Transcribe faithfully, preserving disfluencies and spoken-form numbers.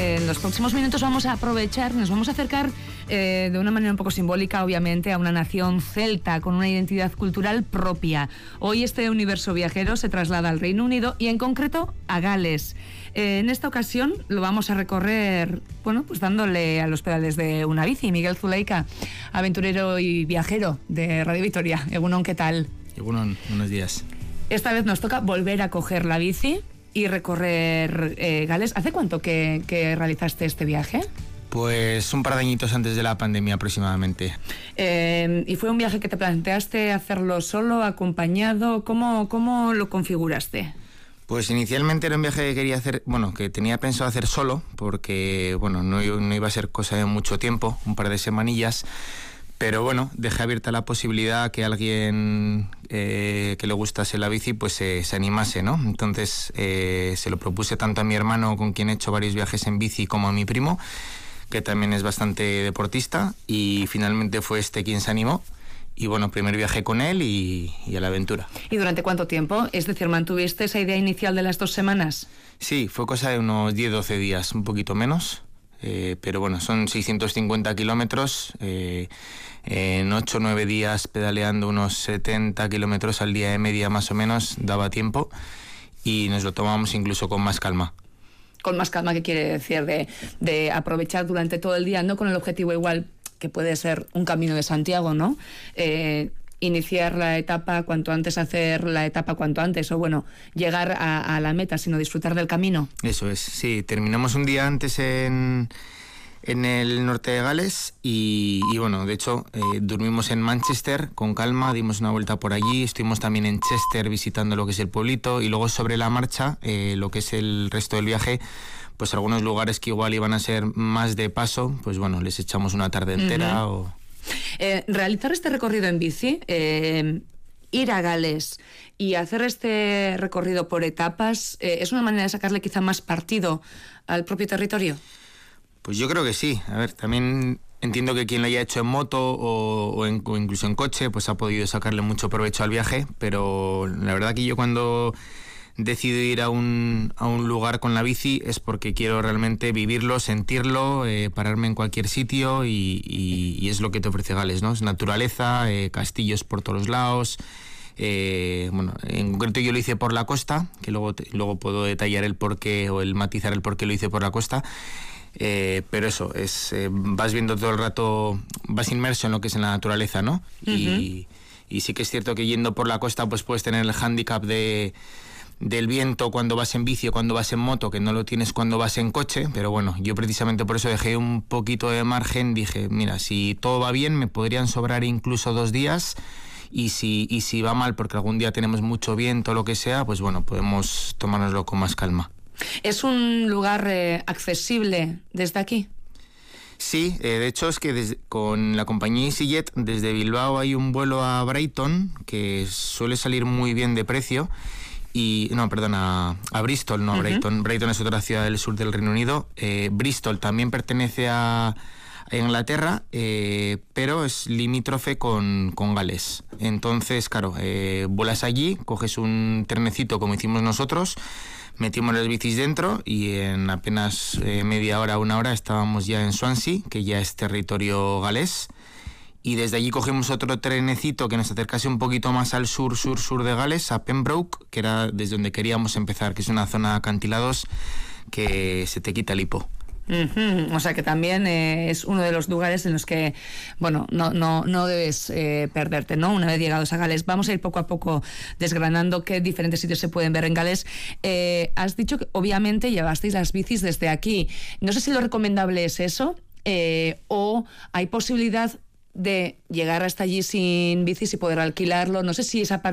eh, en los próximos minutos vamos a aprovechar, nos vamos a acercar eh, de una manera un poco simbólica, obviamente, a una nación celta con una identidad cultural propia. Hoy este universo viajero se traslada al Reino Unido y en concreto a Gales. Eh, en esta ocasión lo vamos a recorrer, bueno, pues dándole a los pedales de una bici. Miguel Zuleika, aventurero y viajero de Radio Vitoria. Egunon, ¿qué tal? Egunon, buenos días. Esta vez nos toca volver a coger la bici y recorrer eh, Gales. ¿Hace cuánto que, que realizaste este viaje? Pues un par de añitos antes de la pandemia aproximadamente. Eh, ¿Y fue un viaje que te planteaste hacerlo solo, acompañado? ¿Cómo, cómo lo configuraste? Pues inicialmente era un viaje que quería hacer, bueno, que tenía pensado hacer solo, porque bueno, no, no iba a ser cosa de mucho tiempo, un par de semanillas. Pero bueno, dejé abierta la posibilidad que alguien eh, que le gustase la bici pues eh, se animase, ¿no? Entonces eh, se lo propuse tanto a mi hermano, con quien he hecho varios viajes en bici, como a mi primo, que también es bastante deportista, y finalmente fue este quien se animó. Y bueno, primer viaje con él y, y a la aventura. ¿Y durante cuánto tiempo? Es decir, ¿mantuviste esa idea inicial de las dos semanas? Sí, fue cosa de unos diez a doce días, un poquito menos. Eh, pero bueno, son seiscientos cincuenta kilómetros, eh, en ocho o nueve días pedaleando unos setenta kilómetros al día de media más o menos, daba tiempo, y nos lo tomamos incluso con más calma. Con más calma, ¿qué quiere decir? De, de aprovechar durante todo el día, no con el objetivo igual que puede ser un Camino de Santiago, ¿no? Eh, iniciar la etapa cuanto antes, hacer la etapa cuanto antes, o bueno, llegar a, a la meta, sino disfrutar del camino. Eso es, sí, terminamos un día antes en, en el norte de Gales y, y bueno, de hecho eh, dormimos en Manchester con calma, dimos una vuelta por allí, estuvimos también en Chester visitando lo que es el pueblito, y luego sobre la marcha, eh, lo que es el resto del viaje, pues algunos lugares que igual iban a ser más de paso, pues bueno, les echamos una tarde entera. Uh-huh. o... Eh, realizar este recorrido en bici, eh, ir a Gales y hacer este recorrido por etapas, eh, ¿es una manera de sacarle quizá más partido al propio territorio? Pues yo creo que sí. A ver, también entiendo que quien lo haya hecho en moto o, o, en, o incluso en coche, pues ha podido sacarle mucho provecho al viaje, pero la verdad que yo cuando decido ir a un, a un lugar con la bici es porque quiero realmente vivirlo, sentirlo, eh, pararme en cualquier sitio y, y, y es lo que te ofrece Gales, ¿no? Es naturaleza, eh, castillos por todos lados. Eh, bueno, en concreto yo lo hice por la costa, que luego, te, luego puedo detallar el porqué o el matizar el por qué lo hice por la costa. Eh, pero eso, es eh, vas viendo todo el rato, vas inmerso en lo que es en la naturaleza, ¿no? Uh-huh. Y, y sí que es cierto que yendo por la costa pues puedes tener el hándicap de del viento cuando vas en bici o cuando vas en moto, que no lo tienes cuando vas en coche, pero bueno, yo precisamente por eso dejé un poquito de margen, dije, mira, si todo va bien me podrían sobrar incluso dos días, y si, y si va mal porque algún día tenemos mucho viento o lo que sea, pues bueno, podemos tomárnoslo con más calma. ¿Es un lugar eh, accesible desde aquí? Sí, eh, de hecho es que desde, con la compañía EasyJet desde Bilbao hay un vuelo a Brighton que suele salir muy bien de precio. Y, no, perdona, a Bristol, no a uh-huh. Brighton. Brighton es otra ciudad del sur del Reino Unido. Eh, Bristol también pertenece a, a Inglaterra, eh, pero es limítrofe con, con Gales. Entonces, claro, eh, vuelas allí, coges un trenecito como hicimos nosotros, metimos las bicis dentro y en apenas eh, media hora, una hora estábamos ya en Swansea, que ya es territorio galés. Y desde allí cogimos otro trenecito que nos acercase un poquito más al sur, sur, sur de Gales, a Pembroke, que era desde donde queríamos empezar, que es una zona de acantilados que se te quita el hipo. Uh-huh. O sea que también eh, es uno de los lugares en los que, bueno, no, no, no debes eh, perderte, ¿no? Una vez llegados a Gales. Vamos a ir poco a poco desgranando qué diferentes sitios se pueden ver en Gales. Eh, has dicho que obviamente llevasteis las bicis desde aquí. No sé si lo recomendable es eso, eh, o hay posibilidad de llegar hasta allí sin bicis y poder alquilarlo. No sé si esa parte